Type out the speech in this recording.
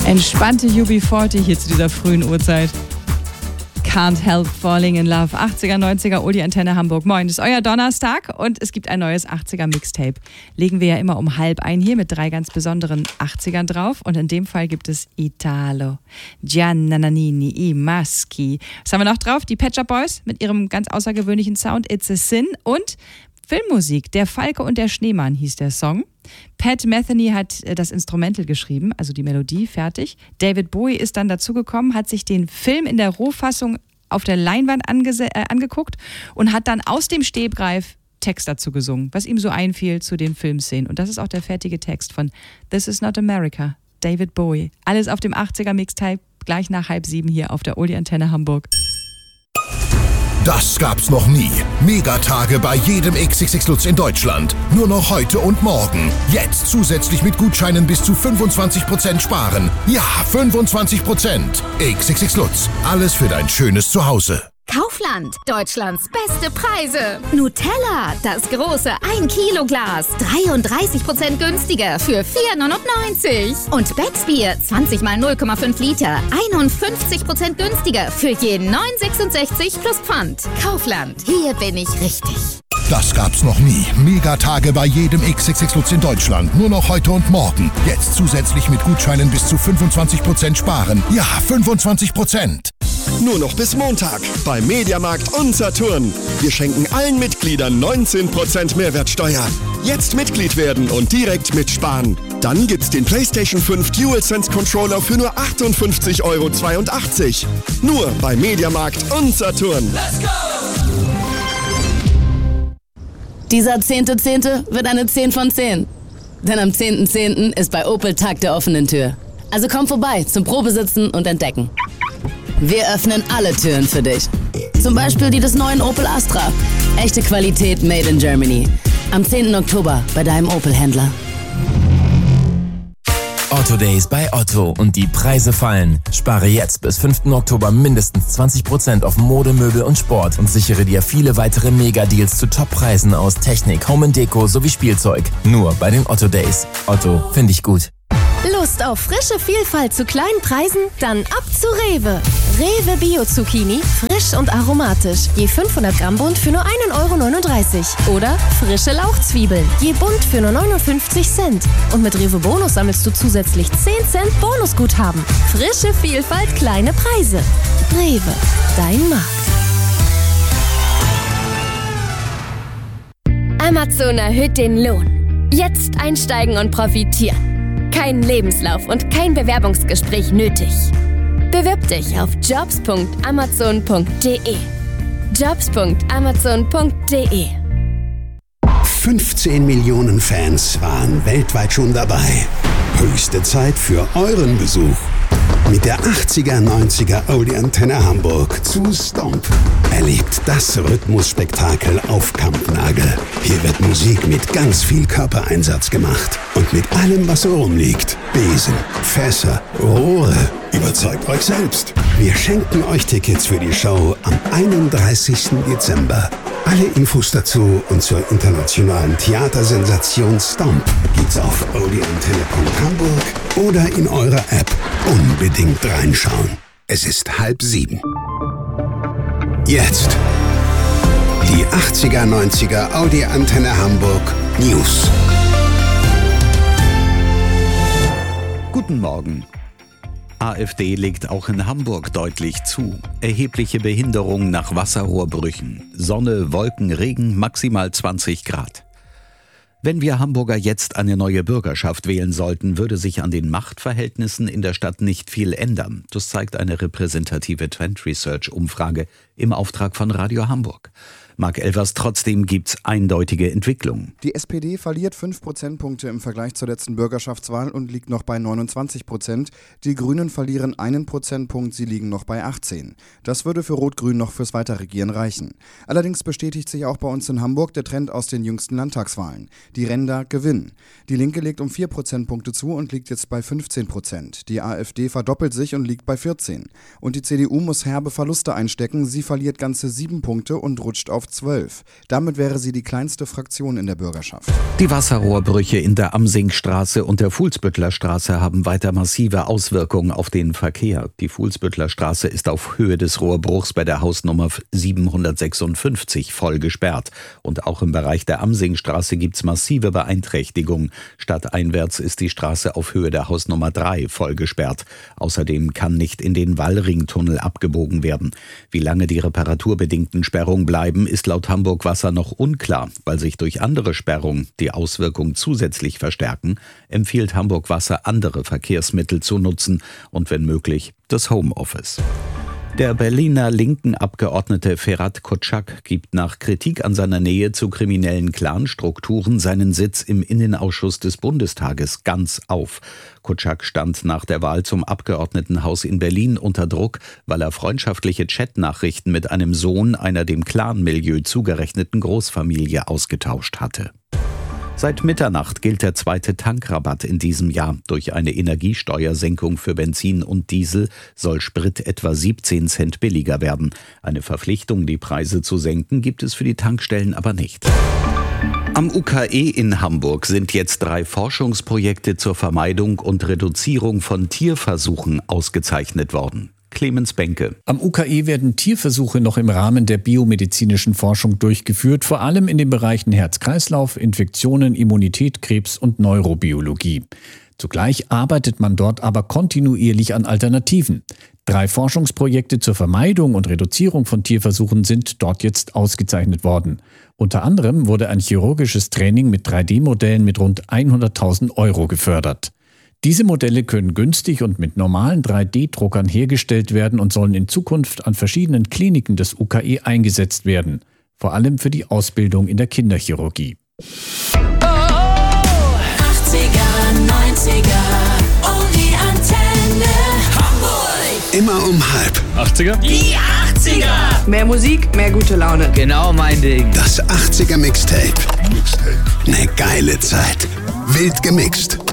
Entspannte UB40 hier zu dieser frühen Uhrzeit. Can't Help Falling in Love. 80er, 90er, Uli Antenne Hamburg. Moin, das ist euer Donnerstag und es gibt ein neues 80er Mixtape. Legen wir ja immer um 12:30 hier mit 3 ganz besonderen 80ern drauf. Und in dem Fall gibt es Italo, Gianna Nannini, I Maschi. Was haben wir noch drauf? Die Pet Shop Boys mit ihrem ganz außergewöhnlichen Sound It's a Sin und Filmmusik. Der Falke und der Schneemann hieß der Song. Pat Metheny hat das Instrumental geschrieben, also die Melodie, fertig. David Bowie ist dann dazugekommen, hat sich den Film in der Rohfassung auf der Leinwand angeguckt und hat dann aus dem Stegreif Text dazu gesungen, was ihm so einfiel zu den Filmszenen. Und das ist auch der fertige Text von This Is Not America, David Bowie. Alles auf dem 80er Mixtape, gleich nach 6:30 hier auf der Uli Antenne Hamburg. Das gab's noch nie. Megatage bei jedem XXX Lutz in Deutschland. Nur noch heute und morgen. Jetzt zusätzlich mit Gutscheinen bis zu 25% sparen. Ja, 25%. XXX Lutz. Alles für dein schönes Zuhause. Kaufland, Deutschlands beste Preise. Nutella, das große 1-Kilo-Glas, 33% günstiger für 4,99. Und Becksbier, 20 mal 0,5 Liter, 51% günstiger für je 9,66 plus Pfand. Kaufland, hier bin ich richtig. Das gab's noch nie. Megatage bei jedem XXX Lutz in Deutschland. Nur noch heute und morgen. Jetzt zusätzlich mit Gutscheinen bis zu 25% sparen. Ja, 25%. Nur noch bis Montag bei Mediamarkt und Saturn. Wir schenken allen Mitgliedern 19% Mehrwertsteuer. Jetzt Mitglied werden und direkt mitsparen. Dann gibt's den PlayStation 5 DualSense Controller für nur 58,82 €. Nur bei Mediamarkt und Saturn. Let's go! Dieser 10.10. wird eine 10 von 10. Denn am 10.10. ist bei Opel Tag der offenen Tür. Also komm vorbei zum Probesitzen und Entdecken. Wir öffnen alle Türen für dich. Zum Beispiel die des neuen Opel Astra. Echte Qualität made in Germany. Am 10. Oktober bei deinem Opel-Händler. Otto Days bei Otto und die Preise fallen. Spare jetzt bis 5. Oktober mindestens 20% auf Mode, Möbel und Sport und sichere dir viele weitere Mega-Deals zu Top-Preisen aus Technik, Home & Deko sowie Spielzeug. Nur bei den Otto Days. Otto, finde ich gut. Lust auf frische Vielfalt zu kleinen Preisen? Dann ab zu Rewe. Rewe Bio-Zucchini, frisch und aromatisch. Je 500 Gramm Bund für nur 1,39 € Oder frische Lauchzwiebeln, je Bund für nur 59 Cent. Und mit Rewe Bonus sammelst du zusätzlich 10 Cent Bonusguthaben. Frische Vielfalt, kleine Preise. Rewe, dein Markt. Amazon erhöht den Lohn. Jetzt einsteigen und profitieren. Kein Lebenslauf und kein Bewerbungsgespräch nötig. Bewirb dich auf jobs.amazon.de. jobs.amazon.de. 15 Millionen Fans waren weltweit schon dabei. Höchste Zeit für euren Besuch. Mit der 80er, 90er Uli Antenne Hamburg zu Stomp. Erlebt das Rhythmusspektakel auf Kampnagel. Hier wird Musik mit ganz viel Körpereinsatz gemacht. Und mit allem, was so rumliegt. Besen, Fässer, Rohre. Überzeugt euch selbst. Wir schenken euch Tickets für die Show am 31. Dezember. Alle Infos dazu und zur internationalen Theatersensation Stomp gibt's auf audiantenne.hamburg oder in eurer App. Unbedingt reinschauen. Es ist 6:30. Jetzt die 80er, 90er Audi Antenne Hamburg News. Guten Morgen. AfD legt auch in Hamburg deutlich zu. Erhebliche Behinderung nach Wasserrohrbrüchen. Sonne, Wolken, Regen, maximal 20 Grad. Wenn wir Hamburger jetzt eine neue Bürgerschaft wählen sollten, würde sich an den Machtverhältnissen in der Stadt nicht viel ändern. Das zeigt eine repräsentative Trend Research-Umfrage im Auftrag von Radio Hamburg. Marc Elvers, trotzdem gibt's eindeutige Entwicklungen. Die SPD verliert 5 Prozentpunkte im Vergleich zur letzten Bürgerschaftswahl und liegt noch bei 29%. Die Grünen verlieren 1 Prozentpunkt, sie liegen noch bei 18. Das würde für Rot-Grün noch fürs Weiterregieren reichen. Allerdings bestätigt sich auch bei uns in Hamburg der Trend aus den jüngsten Landtagswahlen. Die Ränder gewinnen. Die Linke legt um 4 Prozentpunkte zu und liegt jetzt bei 15%. Die AfD verdoppelt sich und liegt bei 14. Und die CDU muss herbe Verluste einstecken. Sie verliert ganze 7 Punkte und rutscht auf 12. Damit wäre sie die kleinste Fraktion in der Bürgerschaft. Die Wasserrohrbrüche in der Amsingstraße und der Fuhlsbüttler Straße haben weiter massive Auswirkungen auf den Verkehr. Die Fuhlsbüttler Straße ist auf Höhe des Rohrbruchs bei der Hausnummer 756 voll gesperrt. Und auch im Bereich der Amsingstraße gibt's massive Beeinträchtigungen. Stadteinwärts ist die Straße auf Höhe der Hausnummer 3 voll gesperrt. Außerdem kann nicht in den Wallringtunnel abgebogen werden. Wie lange die reparaturbedingten Sperrungen bleiben, ist laut Hamburg Wasser noch unklar. Weil sich durch andere Sperrungen die Auswirkungen zusätzlich verstärken, empfiehlt Hamburg Wasser, andere Verkehrsmittel zu nutzen und wenn möglich das Homeoffice. Der Berliner linken Abgeordnete Ferhat Koçak gibt nach Kritik an seiner Nähe zu kriminellen Clanstrukturen seinen Sitz im Innenausschuss des Bundestages ganz auf. Koçak stand nach der Wahl zum Abgeordnetenhaus in Berlin unter Druck, weil er freundschaftliche Chatnachrichten mit einem Sohn einer dem Clan-Milieu zugerechneten Großfamilie ausgetauscht hatte. Seit Mitternacht gilt der zweite Tankrabatt in diesem Jahr. Durch eine Energiesteuersenkung für Benzin und Diesel soll Sprit etwa 17 Cent billiger werden. Eine Verpflichtung, die Preise zu senken, gibt es für die Tankstellen aber nicht. Am UKE in Hamburg sind jetzt 3 Forschungsprojekte zur Vermeidung und Reduzierung von Tierversuchen ausgezeichnet worden. Clemens Benke. Am UKE werden Tierversuche noch im Rahmen der biomedizinischen Forschung durchgeführt, vor allem in den Bereichen Herz-Kreislauf, Infektionen, Immunität, Krebs und Neurobiologie. Zugleich arbeitet man dort aber kontinuierlich an Alternativen. 3 Forschungsprojekte zur Vermeidung und Reduzierung von Tierversuchen sind dort jetzt ausgezeichnet worden. Unter anderem wurde ein chirurgisches Training mit 3D-Modellen mit rund 100.000 € gefördert. Diese Modelle können günstig und mit normalen 3D-Druckern hergestellt werden und sollen in Zukunft an verschiedenen Kliniken des UKE eingesetzt werden, vor allem für die Ausbildung in der Kinderchirurgie. 80er, 90er, oh die Antenne Hamburg. Immer um halb. 80er? Die 80er. Mehr Musik, mehr gute Laune. Genau mein Ding. Das 80er Mixtape. Eine geile Zeit. Wild gemixt.